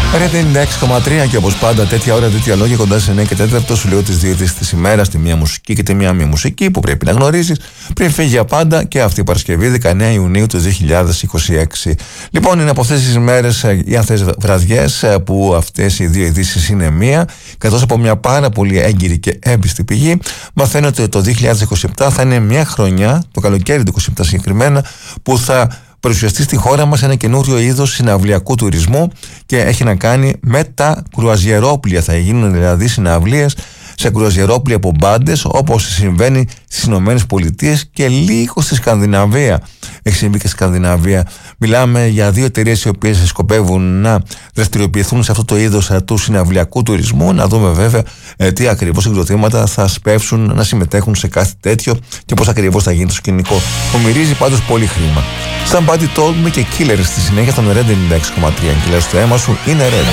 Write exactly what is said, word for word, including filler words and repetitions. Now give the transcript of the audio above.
Ρε ενενήντα έξι κόμμα τρία και όπως πάντα τέτοια ώρα, τέτοια λόγια κοντά στις εννιά και τέσσερα σου λέω τις δύο ειδήσεις της ημέρας, τη μία μουσική και τη μία μη μουσική που πρέπει να γνωρίσεις πριν φύγει για πάντα και αυτή η Παρασκευή δεκαεννέα Ιουνίου του δύο χιλιάδες είκοσι έξι. Λοιπόν, είναι από αυτές τις ημέρες ή αυτές τις βραδιές που αυτές οι δύο ειδήσεις είναι μία, καθώς από μια πάρα πολύ έγκυρη και έμπιστη πηγή μαθαίνω ότι το δύο χιλιάδες είκοσι επτά θα είναι μια χρονιά, το καλοκαίρι του είκοσι επτά συγκεκριμένα, που θα παρουσιαστεί στη χώρα μας ένα καινούριο είδος συναυλιακού τουρισμού και έχει να κάνει με τα κρουαζιερόπλια. Θα γίνουν δηλαδή συναυλίες σε κρουαζιερόπλια από μπάντες, όπως συμβαίνει στις Ηνωμένες Πολιτείες και λίγο στη Σκανδιναβία. Έχει συμβεί και στη Σκανδιναβία. Μιλάμε για δύο εταιρείες οι οποίες σκοπεύουν να δραστηριοποιηθούν σε αυτό το είδος του συναυλιακού τουρισμού. Να δούμε βέβαια ε, τι ακριβώς συγκροτήματα θα σπεύσουν να συμμετέχουν σε κάτι τέτοιο και πώς ακριβώς θα γίνει το σκηνικό. Μου μυρίζει πάντως πολύ χρήμα. Somebody Told Me και Killers στη συνέχεια των Red ενενήντα έξι κόμμα τρία. Και λέω στο αίμα σου είναι Red.